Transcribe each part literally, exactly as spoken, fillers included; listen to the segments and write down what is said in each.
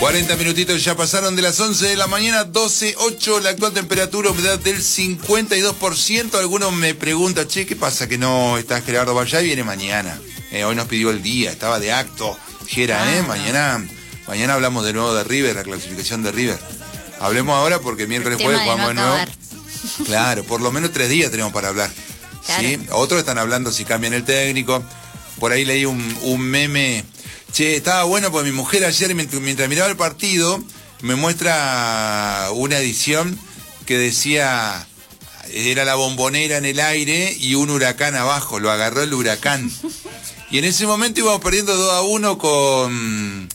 cuarenta minutitos ya pasaron de las once de la mañana, doce ocho, la actual temperatura, humedad del cincuenta y dos por ciento. Algunos me preguntan, che, ¿qué pasa que no está Gerardo Vallá y viene mañana? Eh, hoy nos pidió el día, estaba de acto, Gera, ¿eh? Mañana, mañana hablamos de nuevo de River, la clasificación de River. Hablemos ahora porque miércoles jueves jugamos de nuevo. Claro, por lo menos tres días tenemos para hablar. Claro. ¿Sí? Otros están hablando si cambian el técnico. Por ahí leí un, un meme. Che, estaba bueno porque mi mujer ayer, mientras miraba el partido, me muestra una edición que decía, era la Bombonera en el aire y un huracán abajo, lo agarró el huracán. Y en ese momento íbamos perdiendo dos a uno con,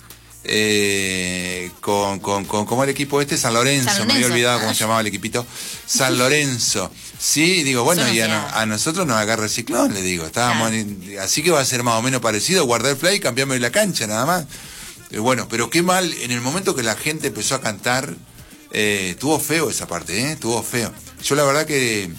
eh, con, con, con, ¿cómo era el equipo este? San Lorenzo, San Lorenzo. Me había olvidado cómo se llamaba el equipito. San Lorenzo. Sí, digo, bueno, y a, no, a nosotros nos agarra el ciclón, le digo. Estábamos en, así que va a ser más o menos parecido, guardar el play y cambiarme la cancha, nada más. Eh, bueno, pero qué mal, en el momento que la gente empezó a cantar, eh, estuvo feo esa parte, ¿eh? Estuvo feo. Yo la verdad que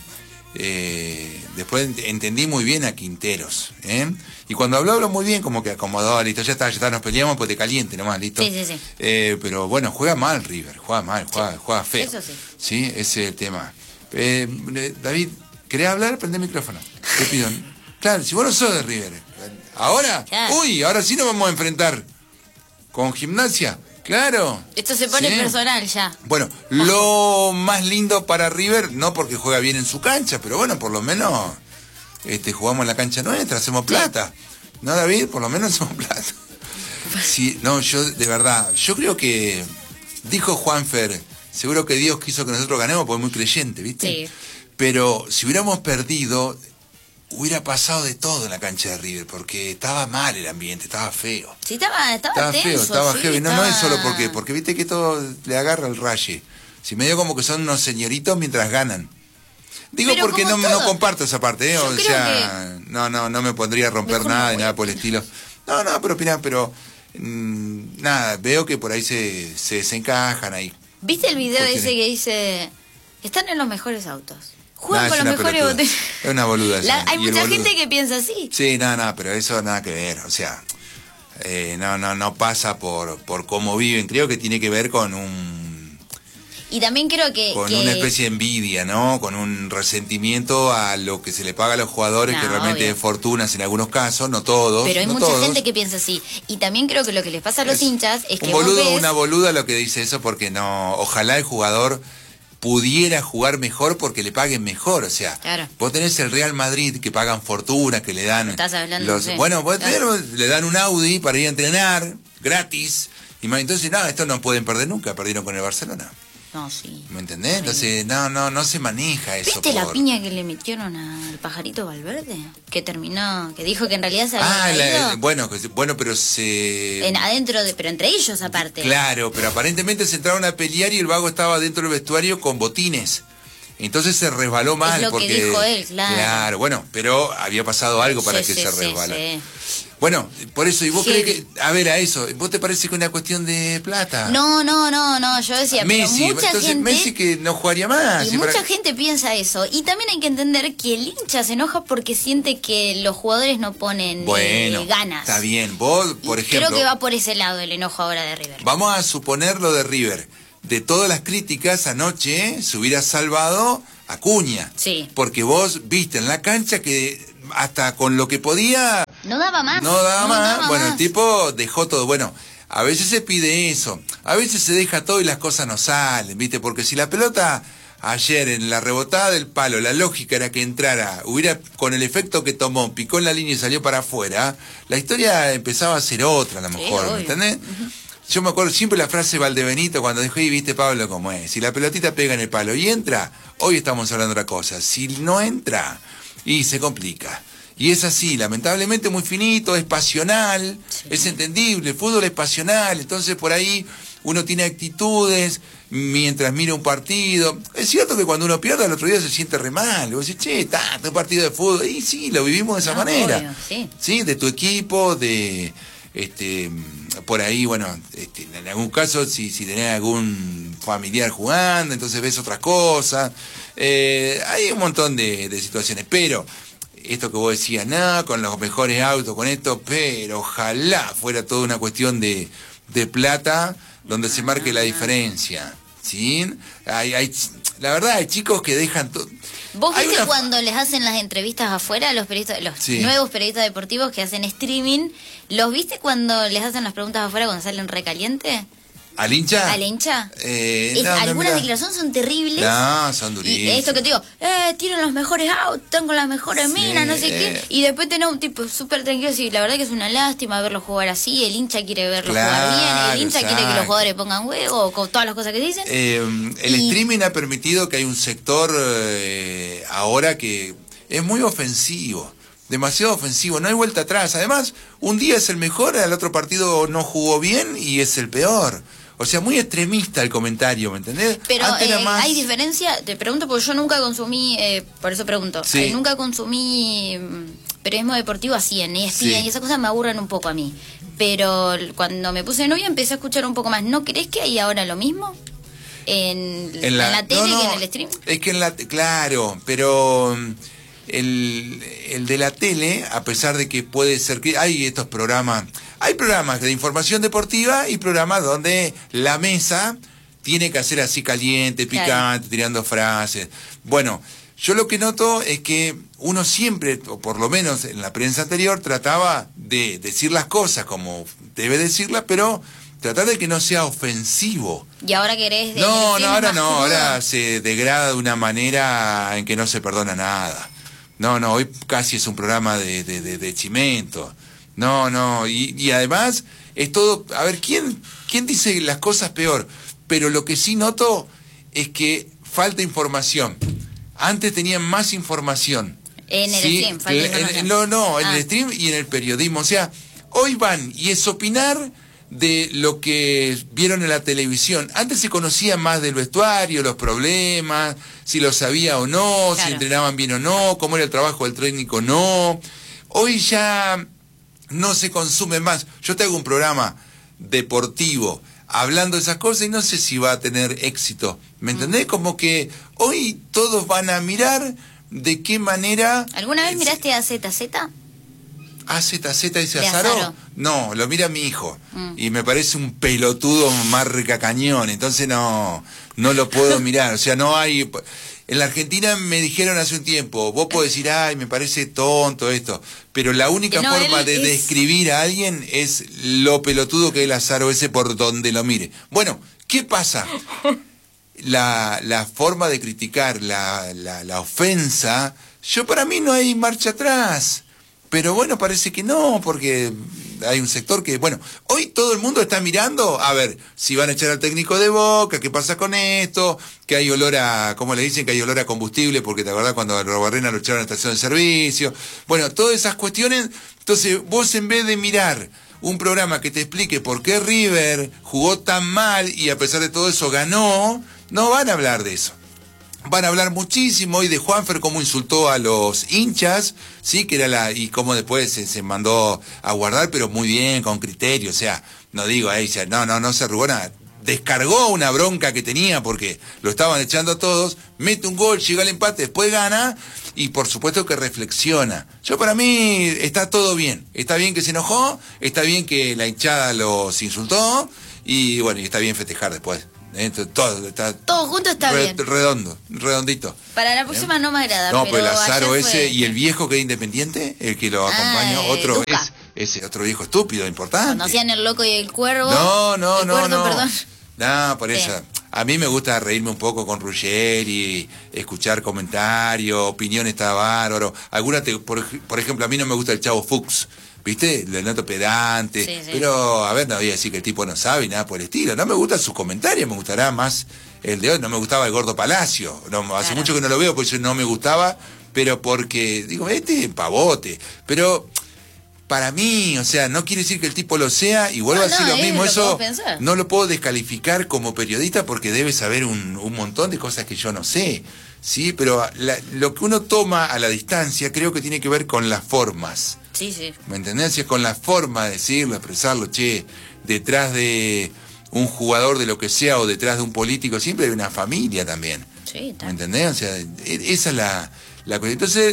eh, después entendí muy bien a Quinteros, ¿eh? Y cuando habló, habló muy bien, como que acomodó, listo, ya está, ya está, nos peleamos, pues te caliente nomás, listo. Sí, sí, sí. Eh, pero bueno, juega mal River, juega mal, juega, sí. juega feo. Eso sí. Sí, ese es el tema. Eh, David, ¿querés hablar? Prende el micrófono. Te pido. Claro, si vos no sos de River. Ahora, claro. Uy, ahora sí nos vamos a enfrentar con Gimnasia. Claro. Esto se pone ¿sí? personal ya. Bueno, lo más lindo para River, no porque juega bien en su cancha, pero bueno, por lo menos este, jugamos en la cancha nuestra, hacemos plata. Sí. ¿No, David? Por lo menos hacemos plata. Sí, no, yo, de verdad, yo creo que dijo Juanfer, seguro que Dios quiso que nosotros ganemos porque es muy creyente, ¿viste? Sí. Pero si hubiéramos perdido, hubiera pasado de todo en la cancha de River, porque estaba mal el ambiente, estaba feo. Sí, estaba, estaba, estaba tenso, feo, estaba sí, heavy. estaba... No, no es solo porque, porque viste que todo le agarra el raye. Si medio como que son unos señoritos mientras ganan. Digo pero porque no, no comparto esa parte, ¿eh? Yo O sea, que... no, no, no me pondría a romper nada, ni nada por el estilo. No, no, pero opina, pero mmm, nada, veo que por ahí se, se desencajan ahí. ¿Viste el video ese que dice, están en los mejores autos? Juegan nah, con los mejores botellas. Es una boluda. La, hay mucha gente que piensa así. Sí, nada, no, nada, pero eso nada que ver. O sea, eh, no, no, no pasa por, por cómo viven. Creo que tiene que ver con un... Y también creo que... Con que... una especie de envidia, ¿no? Con un resentimiento a lo que se le paga a los jugadores, no, que realmente obvio. Es fortunas en algunos casos, no todos. Pero hay no mucha todos. gente que piensa así. Y también creo que lo que les pasa a los es hinchas es que un boludo o ves... una boluda lo que dice eso, porque no... Ojalá el jugador pudiera jugar mejor porque le paguen mejor, o sea, claro. Vos tenés el Real Madrid que pagan fortuna, que le dan... Estás hablando, los, sí. Bueno, vos claro. tenés, le dan un Audi para ir a entrenar, gratis, y entonces, no, esto no pueden perder nunca, perdieron con el Barcelona. No, sí. ¿Me entendés? Entonces, no, no, no se maneja eso. ¿Viste por... la piña que le metieron al pajarito Valverde? Que terminó, que dijo que en realidad se había ah, caído. La, bueno, bueno, pero se... En, adentro, de, pero entre ellos aparte. Claro, pero aparentemente se entraron a pelear y el vago estaba dentro del vestuario con botines. Entonces se resbaló mal. Es lo porque, que dijo él, claro. Claro, bueno, pero había pasado algo para sí, que sí, se sí, resbala. Sí. Bueno, por eso, ¿y vos sí. crees que, a ver, a eso, vos te parece que es una cuestión de plata? No, no, no, no, yo decía, Messi, pero mucha entonces gente, Messi que no jugaría más. Y si mucha para... gente piensa eso, y también hay que entender que el hincha se enoja porque siente que los jugadores no ponen bueno, eh, ganas. Está bien, vos, por y ejemplo... creo que va por ese lado el enojo ahora de River. Vamos a suponer lo de River. De todas las críticas anoche, ¿eh? Se hubiera salvado a Acuña. Sí. Porque vos viste en la cancha que hasta con lo que podía... No daba más. No daba no más. Daba bueno, más. El tipo dejó todo. Bueno, a veces se pide eso. A veces se deja todo y las cosas no salen, ¿viste? Porque si la pelota ayer en la rebotada del palo, la lógica era que entrara, hubiera con el efecto que tomó, picó en la línea y salió para afuera, la historia empezaba a ser otra a lo mejor, sí, ¿me entendés? Uh-huh. Yo me acuerdo siempre la frase de Valdebenito cuando dijo, y viste Pablo cómo es, si la pelotita pega en el palo y entra, hoy estamos hablando de otra cosa, si no entra, y se complica. Y es así, lamentablemente muy finito, es pasional, sí. Es entendible, el fútbol es pasional, entonces por ahí uno tiene actitudes mientras mira un partido. Es cierto que cuando uno pierde al otro día se siente re mal, vos decís, che, está, un partido de fútbol, y sí, lo vivimos de esa no, manera. Obvio, sí. Sí, de tu equipo, de... este por ahí, bueno, este, en algún caso si, si tenés algún familiar jugando, entonces ves otras cosas, eh, hay un montón de, de situaciones, pero esto que vos decías, nada, con los mejores autos, con esto, pero ojalá fuera toda una cuestión de, de plata, donde se marque la diferencia. ¿Sí? Hay, hay, la verdad, hay chicos que dejan todo. ¿Vos viste una... cuando les hacen las entrevistas afuera a los periodistas, los sí. nuevos periodistas deportivos que hacen streaming? ¿Los viste cuando les hacen las preguntas afuera cuando salen recaliente? ¿Al hincha? ¿Al hincha? Eh, es, no, no, algunas mira. declaraciones son terribles. No, son durísimas. Y esto que te digo, eh, tienen los mejores autos, están con las mejores Sí, minas, no sé eh. qué. Y después tenés un tipo súper tranquilo. Sí, la verdad que es una lástima verlo jugar así. El hincha quiere verlo Claro, jugar bien. El hincha exacto. quiere que los jugadores pongan huevo, con todas las cosas que dicen. Eh, el Y- streaming ha permitido que hay un sector eh, ahora que es muy ofensivo. Demasiado ofensivo, no hay vuelta atrás. Además, un día es el mejor, al otro partido no jugó bien y es el peor. O sea, muy extremista el comentario, ¿me entendés? Pero Antes era eh, más- hay diferencia, te pregunto porque yo nunca consumí, eh, por eso pregunto, Sí. eh, nunca consumí mm, periodismo deportivo así en E S P N Sí. y esas cosas me aburren un poco a mí. Pero l- cuando me puse de novia empecé a escuchar un poco más. ¿No crees que hay ahora lo mismo? En, en la, tele no, no, que en el stream. Es que en la... Claro, pero... mm, El, el de la tele, a pesar de que puede ser que hay estos programas, hay programas de información deportiva y programas donde la mesa tiene que hacer así caliente, picante, Claro. tirando frases. Bueno, yo lo que noto es que uno siempre, o por lo menos en la prensa anterior, trataba de decir las cosas como debe decirlas, pero tratar de que no sea ofensivo. Y ahora querés... el No, stream no, ahora más no, crudo. ahora se degrada de una manera en que no se perdona nada. No, no, hoy casi es un programa de, de, de, de chimento. No, no, y, y además es todo... A ver, ¿quién, ¿quién dice las cosas peor? Pero lo que sí noto es que falta información. Antes tenían más información. En el ¿sí? stream, falta En- información. en- No, no, en Ah. el stream y en el periodismo. O sea, hoy van y es opinar de lo que vieron en la televisión. Antes se conocía más del vestuario, los problemas, si lo sabía o no, Claro. si entrenaban bien o no, cómo era el trabajo del técnico o no. Hoy ya no se consume más. Yo te hago un programa deportivo hablando de esas cosas y no sé si va a tener éxito. ¿Me entendés? Como que hoy todos van a mirar de qué manera... ¿Alguna vez eh, miraste a Z Z? ¿A Z Z dice De Azaro? Azaro. No, lo mira mi hijo. Mm. Y me parece un pelotudo marca cañón. Entonces no, no lo puedo mirar. O sea, no hay... En la Argentina me dijeron hace un tiempo, vos podés decir, ay, me parece tonto esto. Pero la única No, forma él de es- describir a alguien es lo pelotudo que es el Azaro ese por donde lo mire. Bueno, ¿qué pasa? La, la forma de criticar, la, la, la ofensa, yo para mí no hay marcha atrás. Pero bueno, parece que no, porque hay un sector que, bueno, hoy todo el mundo está mirando, a ver, si van a echar al técnico de Boca, qué pasa con esto, que hay olor a, ¿cómo le dicen? Que hay olor a combustible, porque te acordás cuando a Robarrena lo echaron a la estación de servicio. Bueno, todas esas cuestiones, entonces vos en vez de mirar un programa que te explique por qué River jugó tan mal y a pesar de todo eso ganó, no van a hablar de eso. Van a hablar muchísimo hoy de Juanfer, cómo insultó a los hinchas, sí, que era la, y cómo después se, se mandó a guardar, pero muy bien, con criterio, o sea, no digo ahí, no, no, no se arrugó nada. Descargó una bronca que tenía porque lo estaban echando a todos, mete un gol, llega al empate, después gana y por supuesto que reflexiona. Yo para mí está todo bien, está bien que se enojó, está bien que la hinchada los insultó y bueno, y está bien festejar después. ¿eh? Todo, está Todo junto está re- bien. redondo, redondito. Para la próxima no me agrada. No, pero pues el Azaro ayer ese fue- y el viejo que es independiente, el que lo Ah, acompañó, eh, otro Duca. es ese otro viejo estúpido, importante. Cuando hacían el loco y el cuervo. No, no, el no, cuerdo, no. perdón. No, por Sí. eso. A mí me gusta reírme un poco con Ruggeri, escuchar comentarios, opiniones, está bárbaro. Alguna te- por, ej- por ejemplo, a mí no me gusta el Chavo Fuchs, ¿viste? Le noto pedante. Sí, sí. Pero, a ver, no voy a decir que el tipo no sabe y nada por el estilo. No me gustan sus comentarios, me gustará más el de hoy. No me gustaba el Gordo Palacio. No, hace Claro. mucho que no lo veo, porque no me gustaba, pero porque, digo, este pavote. Pero... Para mí, o sea, no quiere decir que el tipo lo sea, y vuelvo No, a decir no, lo es mismo, lo que eso vos pensás. no lo puedo descalificar como periodista porque debe saber un, un montón de cosas que yo no sé, ¿sí? Pero la- lo que uno toma a la distancia creo que tiene que ver con las formas, Sí, sí. ¿me entendés? Si es con la forma de decirlo, expresarlo, che, detrás de un jugador de lo que sea o detrás de un político siempre hay una familia también. Sí, está. ¿Me entendés? O sea, e- esa es la, la cuestión. Entonces,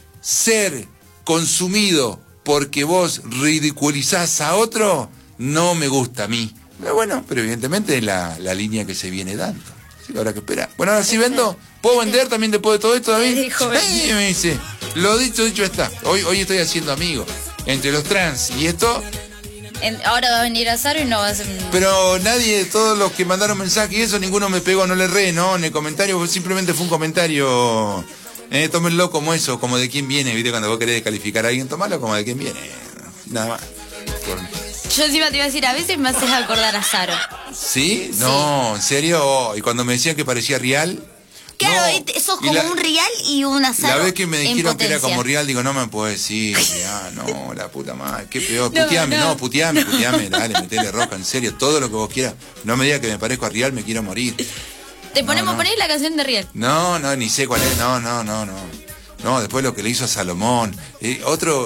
ser consumido porque vos ridiculizás a otro, no me gusta a mí. Pero bueno, pero evidentemente es la, la línea que se viene dando. Así que habrá que esperar. Bueno, ahora sí vendo. ¿Puedo vender también después de todo esto, David? Sí, me dice. Lo dicho, dicho está. Hoy, hoy estoy haciendo amigos. Entre los trans y esto... En, ahora va a venir Azaro y no va a ser... Pero nadie, todos los que mandaron mensaje y eso, ninguno me pegó, no le re, ¿no? En el comentario, simplemente fue un comentario... Eh, tómenlo como eso, como de quién viene, ¿viste? Cuando vos querés descalificar a alguien, tomalo como de quién viene. Nada más. Por... Yo encima te iba a decir, a veces me haces acordar a Azaro. ¿Sí? No, ¿en serio? Oh, y cuando me decían que parecía real... Claro, no. sos como la, un Rial y un Azaro. La vez que me dijeron que era como Rial, digo, no me puedo decir, Rial, no, la puta madre, qué peor. No, puteame, no, no puteame, puteame, dale, metele roja, en serio, todo lo que vos quieras. No me digas que me parezco a Rial, me quiero morir. Te ponemos no, no. poner la canción de Rial. No, no, ni sé cuál es, no, no, no, no. No, después lo que le hizo a Salomón. Eh, otro,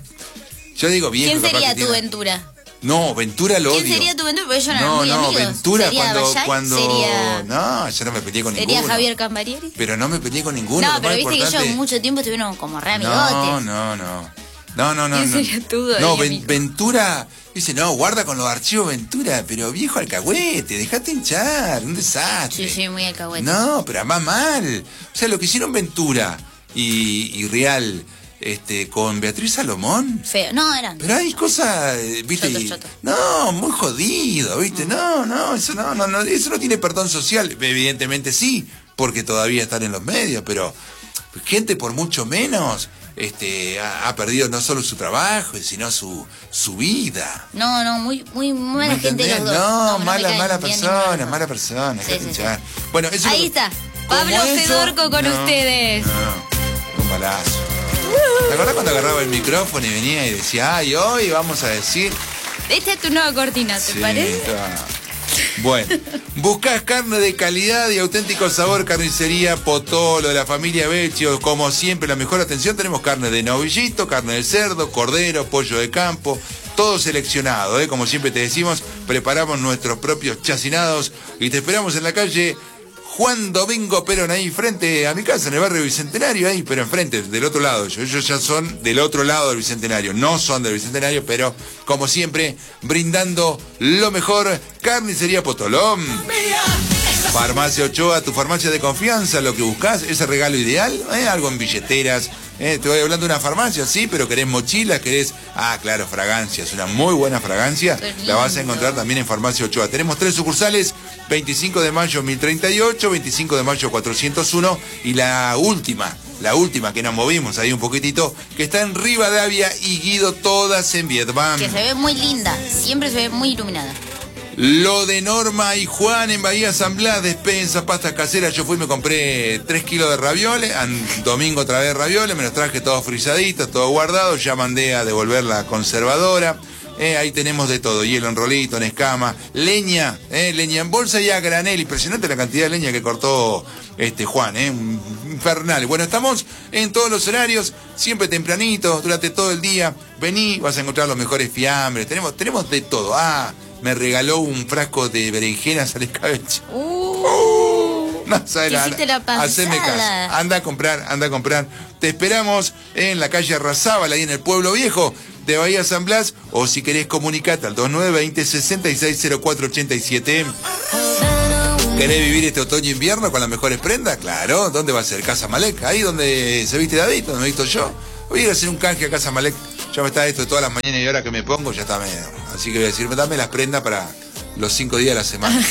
yo digo bien. ¿Quién sería tu tiene... Ventura? No, Ventura lo ¿Quién odio. sería tu Ventura? Porque ellos no, no, muy no, amigos. Ventura ¿Sería cuando, Bayay? cuando... ¿Sería... No, yo no me peleé con ¿Sería ninguno. Javier Cambarieri? Pero no me peleé con ninguno. No, pero viste importante... que ellos mucho tiempo estuvieron como re amigotes. No, no, no. No, no, no. ¿Quién no. sería tú, No, Ven, Ventura... Dice, no, guarda con los archivos Ventura, pero viejo alcahuete, dejate hinchar, un desastre. Sí, sí, muy alcahuete. No, pero además mal. O sea, lo que hicieron Ventura y, y Real... Este, con Beatriz Salomón. Feo, no, eran. Pero hay cosas, viste, choto, y, choto. no, muy jodido, viste, Mm. no, no, eso no, no, no, eso no tiene perdón social, evidentemente sí, porque todavía están en los medios, pero gente por mucho menos, este, ha, ha perdido no solo su trabajo, sino su, su vida. No, no, muy, muy mala gente los dos. No, no mala, me mala caen bien persona, ninguno. mala persona. Sí, sí, sí. Bueno, eso ahí lo, está, Pablo Fedorco con no, ustedes. No, un balazo. ¿Te acordás cuando agarraba el micrófono y venía y decía, ay, hoy vamos a decir... Esta es tu nueva cortina, ¿te sí, parece? Está. Bueno, buscás carne de calidad y auténtico sabor, carnicería Potolo, de la familia Vecchio, como siempre, la mejor atención, tenemos carne de novillito, carne de cerdo, cordero, pollo de campo, todo seleccionado, ¿eh? Como siempre te decimos, preparamos nuestros propios chacinados y te esperamos en la calle Juan Domingo Perón, ahí frente a mi casa, en el barrio Bicentenario, ahí, pero enfrente, del otro lado. Ellos ya son del otro lado del Bicentenario, no son del Bicentenario, pero como siempre, brindando lo mejor, carnicería Potolón. Farmacia Ochoa, tu farmacia de confianza, lo que buscas, ese regalo ideal, ¿eh? Algo en billeteras. Eh, te voy hablando de una farmacia, sí, pero querés mochilas, querés... Ah, claro, fragancias, una muy buena fragancia. La vas a encontrar también en Farmacia Ochoa. Tenemos tres sucursales, veinticinco de mayo mil treinta y ocho, veinticinco de mayo cuatrocientos uno y la última, la última que nos movimos ahí un poquitito, que está en Rivadavia y Guido, todas en Vietnam. Que se ve muy linda, siempre se ve muy iluminada. Lo de Norma y Juan en Bahía San Blas, despensa, pastas caseras. Yo fui y me compré tres kilos de ravioles, an, domingo otra vez ravioles, me los traje todos frisaditos, todo guardado, ya mandé a devolver la conservadora. Eh, ahí tenemos de todo, hielo en rolito, en escama, leña, eh, leña en bolsa y a granel. Impresionante la cantidad de leña que cortó este Juan, eh, infernal. Bueno, estamos en todos los horarios, siempre tempranito, durante todo el día. Vení, vas a encontrar los mejores fiambres, tenemos, tenemos de todo. Ah, me regaló un frasco de berenjenas al escabeche. Uh, uh, no sabes la, la haceme caso. Anda a comprar, anda a comprar. Te esperamos en la calle Arrazábal, ahí en el Pueblo Viejo de Bahía San Blas, o si querés comunicate al dos nueve dos cero, seis seis cero cuatro ocho siete. ¿Querés vivir este otoño-invierno con las mejores prendas? Claro, ¿dónde va a ser? Casa Malek, ahí donde se viste David, donde me he visto yo. Voy a ir a hacer un canje a Casa Malek. Ya me está esto de todas las mañanas y ahora que me pongo, ya está medio. Así que voy a decir, dame las prendas para los cinco días de la semana.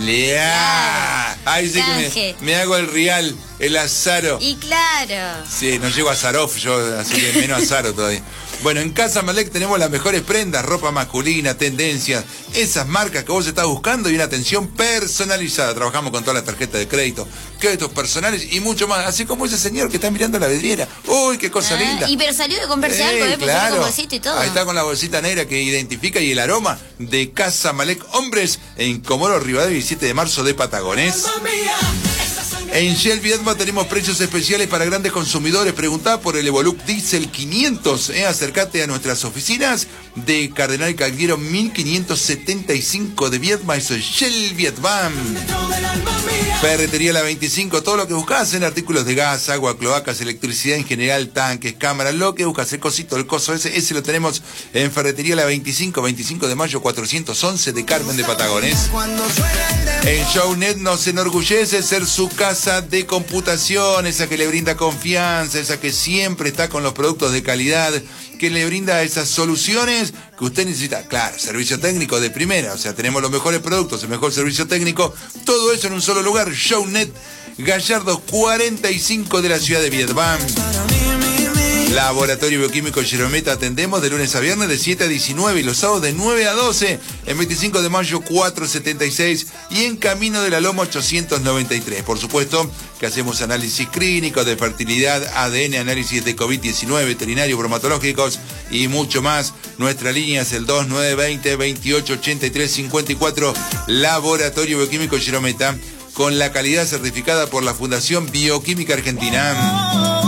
¡Lea! Ay, sí que me, me hago el Rial, el Azaro. Y claro. Sí, no llego a Zaroff, yo, así que menos Azaro todavía. Bueno, en Casa Malek tenemos las mejores prendas, ropa masculina, tendencias, esas marcas que vos estás buscando y una atención personalizada. Trabajamos con todas las tarjetas de crédito, créditos personales y mucho más. Así como ese señor que está mirando la vidriera. ¡Uy, qué cosa ah, linda! Y pero salió de comprarse eh, algo, ¿eh? Claro. Con bolsito y todo. Ahí está con la bolsita negra que identifica y el aroma de Casa Malek Hombres en Comodoro Rivadavia, diecisiete de marzo de Patagones. En Shell Viedma tenemos precios especiales para grandes consumidores. Preguntá por el Evoluc Diesel quinientos. ¿eh? Acércate a nuestras oficinas de Cardenal Calguero mil quinientos setenta y cinco de Viedma. Eso es Shell Vietnam. Ferretería La veinticinco. Todo lo que buscas en artículos de gas, agua, cloacas, electricidad en general, tanques, cámaras, lo que buscas, el cosito, el coso ese, ese lo tenemos en Ferretería La veinticinco, veinticinco de mayo cuatrocientos once de Carmen de Patagones. En Shownet nos enorgullece ser su casa de computación, esa que le brinda confianza, esa que siempre está con los productos de calidad, que le brinda esas soluciones que usted necesita. Claro, servicio técnico de primera, o sea, tenemos los mejores productos, el mejor servicio técnico, todo eso en un solo lugar. Shownet, Gallardo cuarenta y cinco de la ciudad de Vietnam. Laboratorio Bioquímico Yerometa, atendemos de lunes a viernes de siete a diecinueve y los sábados de nueve a doce, en veinticinco de mayo cuatrocientos setenta y seis y en Camino de la Loma ochocientos noventa y tres. Por supuesto que hacemos análisis clínicos de fertilidad, A D N, análisis de COVID diecinueve, veterinarios, bromatológicos y mucho más. Nuestra línea es el dos nueve dos cero, veintiocho ochenta y tres cincuenta y cuatro. Laboratorio Bioquímico Yerometa, con la calidad certificada por la Fundación Bioquímica Argentina.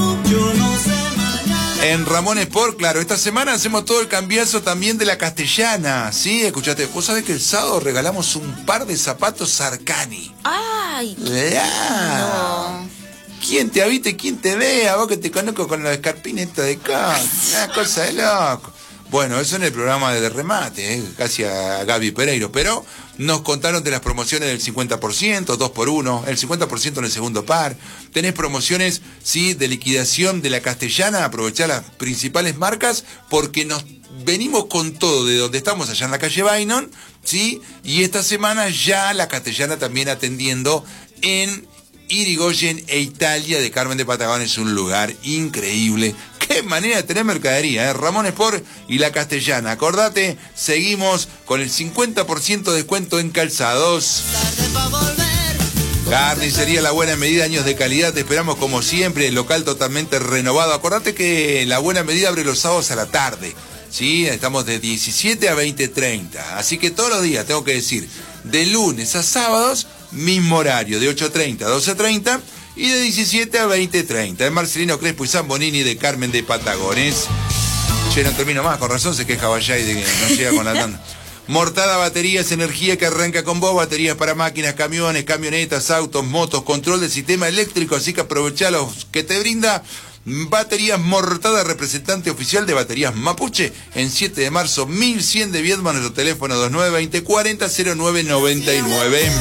En Ramón Sport, claro, esta semana hacemos todo el cambiazo también de la Castellana, ¿sí? Escuchate, vos sabés que el sábado regalamos un par de zapatos Arcani. ¡Ay! ¡Ya! No. ¿Quién te habite, quién te vea? Vos que te conozco con los escarpinetos de coca, una cosa de loco. Bueno, eso en el programa de remate, ¿eh? Casi a Gaby Pereiro, pero nos contaron de las promociones del cincuenta por ciento, dos por uno, el cincuenta por ciento en el segundo par. Tenés promociones, sí, de liquidación de la Castellana, aprovechá las principales marcas porque nos venimos con todo de donde estamos, allá en la calle Bainon, sí, y esta semana ya la Castellana también atendiendo en Irigoyen e Italia de Carmen de Patagones, es un lugar increíble. Qué manera de tener mercadería, ¿eh? Ramón Sport y la Castellana. Acordate, seguimos con el cincuenta por ciento de descuento en calzados. Carnicería La Buena Medida, años de calidad. Te esperamos como siempre, el local totalmente renovado. Acordate que La Buena Medida abre los sábados a la tarde. Sí, estamos de diecisiete a veinte treinta. Así que todos los días, tengo que decir, de lunes a sábados, mismo horario, de ocho treinta a doce treinta y de diecisiete a veinte treinta. En Marcelino Crespo y Zambonini de Carmen de Patagones. Che, no termino más, con razón se queja Vallay de que no llega con la tanda. Mortada Baterías, energía que arranca con vos, baterías para máquinas, camiones, camionetas, autos, motos, control del sistema eléctrico, así que aprovechá los que te brinda Baterías Mortada, representante oficial de Baterías Mapuche, en siete de marzo, mil cien de Viedma, nuestro teléfono dos nueve dos cero, cuarenta cero nueve noventa y nueve.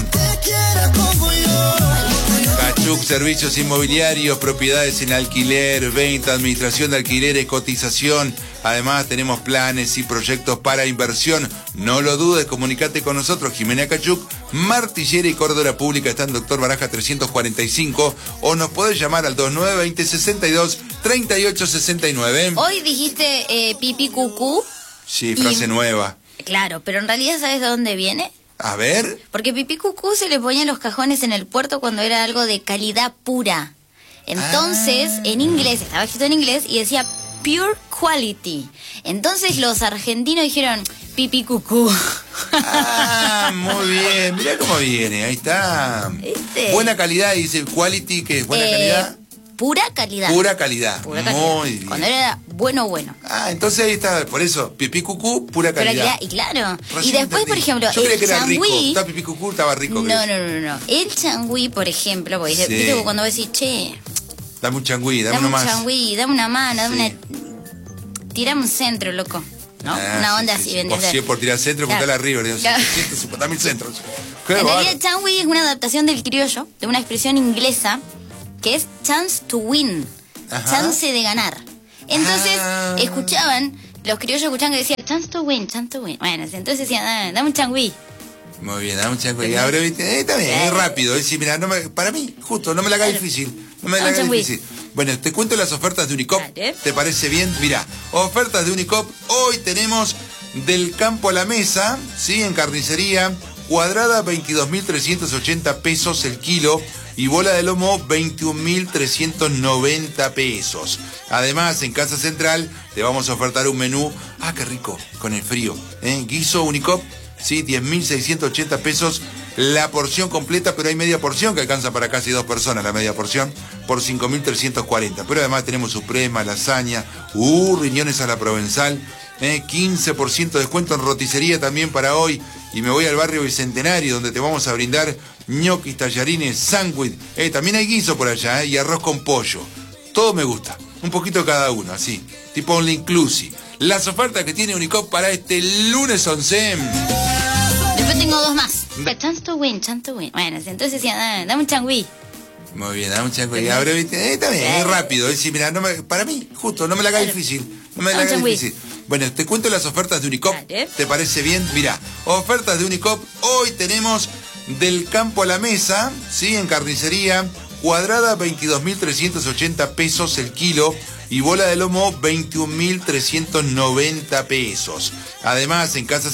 Cachuc, servicios inmobiliarios, propiedades en alquiler, venta, administración de alquileres, cotización. Además tenemos planes y proyectos para inversión. No lo dudes, comunicate con nosotros. Jimena Cachuc, Martillera y Corredora Pública, está en Doctor Baraja trescientos cuarenta y cinco, o nos podés llamar al dos nueve dos cero, sesenta y dos, treinta y ocho sesenta y nueve. Hoy dijiste eh, pipí cucú. Sí, frase y... nueva. Claro, pero en realidad ¿sabes de dónde viene? A ver. Porque pipí cucú se le ponían los cajones en el puerto cuando era algo de calidad pura. Entonces, ah. en inglés, estaba escrito en inglés y decía pure quality. Entonces los argentinos dijeron pipí cucú. Ah, muy bien. Mirá cómo viene, ahí está. ¿Este? Buena calidad, dice quality, que es buena eh, calidad. Pura calidad. Pura calidad. Pura calidad. Muy bien. Cuando era bueno, bueno. Ah, entonces ahí está, por eso, pipí cucú, pura calidad. Pura calidad, y claro. Recién y después, entendí. por ejemplo, yo el creía que era changüí... rico. Está pipí cucú, estaba rico. No, no, no, no. El changüí, por ejemplo, porque sí. Viste cuando vos decís, che... Dame un changüí, dame, dame uno un más. changüí, dame una mano, dame sí. una... Tirame un centro, loco. ¿No? Ah, una onda sí, así, sí, sí. Vos sí, por tirar centro, claro. Contale arriba. Claro. ciento cincuenta mil centros. Qué en bar... realidad, el changüí es una adaptación del criollo, de una expresión inglesa, que es chance to win. Ajá. Chance de ganar. Entonces, ah. escuchaban, los criollos escuchaban que decían chance to win, chance to win. Bueno, entonces decían, ah, dame un changüí. Muy bien, dame un changüí. Ahora, eh, está bien, es rápido. Es decir, mira, no me, para mí, justo, no me la haga claro. difícil. No me la haga difícil. Bueno, te cuento las ofertas de Unicop. Vale. ¿Te parece bien? Mira, ofertas de Unicop. Hoy tenemos del campo a la mesa, ¿sí? En carnicería, cuadrada veintidós mil trescientos ochenta pesos el kilo. Y bola de lomo, veintiún mil trescientos noventa pesos. Además, en Casa Central, te vamos a ofertar un menú. ¡Ah, qué rico! Con el frío. ¿eh? Guiso Unicop, sí, diez mil seiscientos ochenta pesos. la porción completa, pero hay media porción que alcanza para casi dos personas, la media porción, por cinco mil trescientos cuarenta. Pero además tenemos suprema, lasaña, uh, riñones a la provenzal, eh, quince por ciento de descuento en roticería también para hoy. Y me voy al barrio Bicentenario, donde te vamos a brindar ñoquis, tallarines, sándwich. Eh, también hay guiso por allá, eh, y arroz con pollo. Todo me gusta. Un poquito cada uno, así. Tipo all inclusive. Las ofertas que tiene Unicop para este lunes once. Después tengo dos más. Chance to win, chance to win. Bueno, entonces decía, dame, dame un changüí. Muy bien, dame un changüí. Ahora, eh, también, es rápido. Es decir, mira, no me, para mí, justo, no me la haga difícil. No me la haga difícil. Bueno, te cuento las ofertas de Unicop. Dale. ¿Te parece bien? Mira, ofertas de Unicop. Hoy tenemos del campo a la mesa, ¿sí? En carnicería, cuadrada veintidós mil trescientos ochenta pesos el kilo y bola de lomo veintiún mil trescientos noventa pesos. Además, en casas